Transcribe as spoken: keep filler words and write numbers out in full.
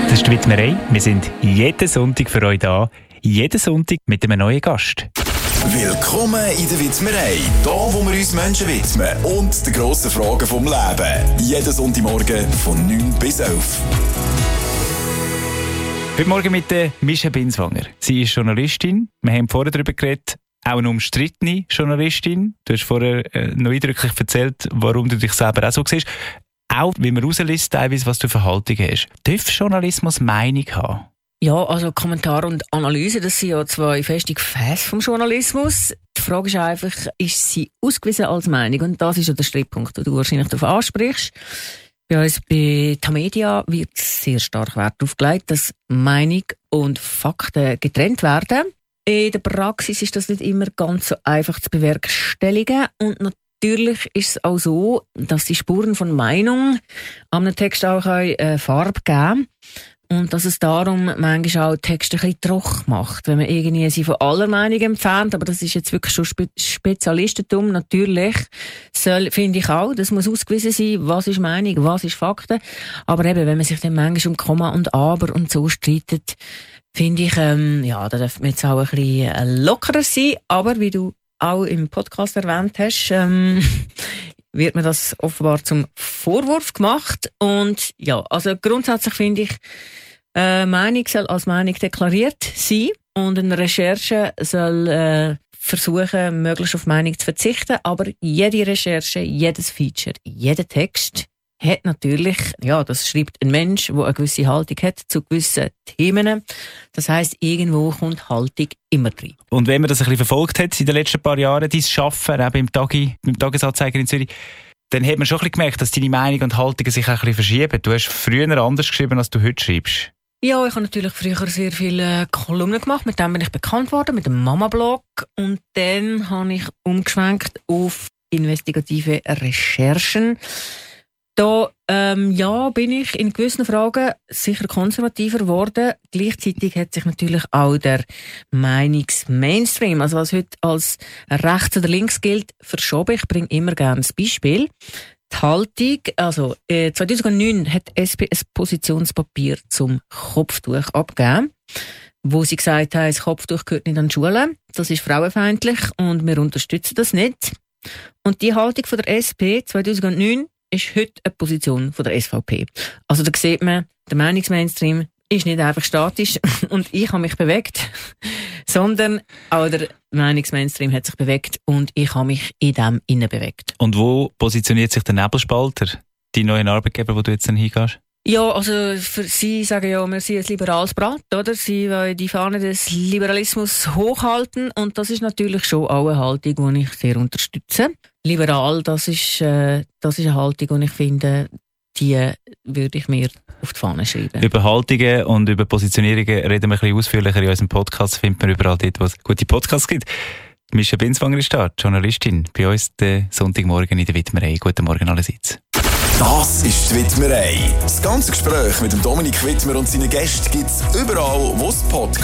Das ist die Widmerei. Wir sind jeden Sonntag für euch da. Jeden Sonntag mit einem neuen Gast. Willkommen in der Widmerei. Hier, wo wir uns Menschen widmen und den grossen Fragen vom Leben. Jeden Sonntagmorgen von neun bis elf. Heute Morgen mit der Mischa Binswanger. Sie ist Journalistin. Wir haben vorher darüber geredet. Auch eine umstrittene Journalistin. Du hast vorher äh, noch eindrücklich erzählt, warum du dich selber auch so siehst. Auch, wie man rausliest, teilweise, was du für Haltung hast. Darf Journalismus Meinung haben? Ja, also Kommentar und Analyse, das sind ja zwei feste Gefäße vom Journalismus. Die Frage ist einfach, ist sie ausgewiesen als Meinung? Und das ist ja der Streitpunkt, den du wahrscheinlich darauf ansprichst. Bei uns bei Tamedia wird sehr stark Wert darauf gelegt, dass Meinung und Fakten getrennt werden. In der Praxis ist das nicht immer ganz so einfach zu bewerkstelligen. Und natürlich ist es auch so, dass die Spuren von Meinung am Text auch eine Farbe geben. Und dass es darum manchmal auch Texte ein bisschen trocken macht, wenn man irgendwie sie von aller Meinung entfernt. Aber das ist jetzt wirklich schon Spe- Spezialistentum. Natürlich soll, finde ich auch, das muss ausgewiesen sein, was ist Meinung, was ist Fakten. Aber eben, wenn man sich dann manchmal um Komma und Aber und so streitet, finde ich, ähm, ja, da darf man jetzt auch ein bisschen lockerer sein. Aber wie du auch im Podcast erwähnt hast, ähm, wird mir das offenbar zum Vorwurf gemacht. Und ja, also grundsätzlich finde ich, äh, Meinung soll als Meinung deklariert sein und eine Recherche soll äh, versuchen, möglichst auf Meinung zu verzichten. Aber jede Recherche, jedes Feature, jeder Text hat natürlich, ja, das schreibt ein Mensch, der eine gewisse Haltung hat zu gewissen Themen. Das heisst, irgendwo kommt Haltung immer drin. Und wenn man das ein bisschen verfolgt hat in den letzten paar Jahren, dein Arbeiten, eben im Tagi, im Tagesanzeiger in Zürich, dann hat man schon ein bisschen gemerkt, dass deine Meinung und Haltungen sich auch ein bisschen verschieben. Du hast früher anders geschrieben, als du heute schreibst. Ja, ich habe natürlich früher sehr viele Kolumnen gemacht, mit dem bin ich bekannt worden, mit dem Mama-Blog. Und dann habe ich umgeschwenkt auf investigative Recherchen. Da ähm, ja, bin ich in gewissen Fragen sicher konservativer geworden. Gleichzeitig hat sich natürlich auch der Meinungs-Mainstream, also was heute als rechts oder links gilt, verschoben. Ich bringe immer gerne das Beispiel. Die Haltung, also äh, zweitausendneun hat die S P ein Positionspapier zum Kopftuch abgegeben, wo sie gesagt haben, das Kopftuch gehört nicht an die Schule, das ist frauenfeindlich und wir unterstützen das nicht. Und die Haltung von der S P zweitausendneun ist heute eine Position von der S V P. Also da sieht man, der Meinungsmainstream ist nicht einfach statisch und ich habe mich bewegt, sondern auch der Meinungsmainstream hat sich bewegt und ich habe mich in dem innen bewegt. Und wo positioniert sich der Nebelspalter, die neuen Arbeitgeber, wo du jetzt dann hingehst? Ja, also für Sie sagen ja, wir sind ein liberales Blatt, oder? Sie wollen die Fahne des Liberalismus hochhalten und das ist natürlich schon auch eine Haltung, die ich sehr unterstütze. Liberal, das ist, äh, das ist eine Haltung, die ich finde, die würde ich mir auf die Fahne schreiben. Über Haltungen und über Positionierungen reden wir ein bisschen ausführlicher in unserem Podcast, findet man überall dort, wo es gute Podcasts gibt. Mischa Binswanger ist da, Journalistin, bei uns den Sonntagmorgen in der Widmerei. Guten Morgen allerseits. Das ist die Widmerei. Das ganze Gespräch mit dem Dominik Widmer und seinen Gästen gibt es überall, wo es Podcasts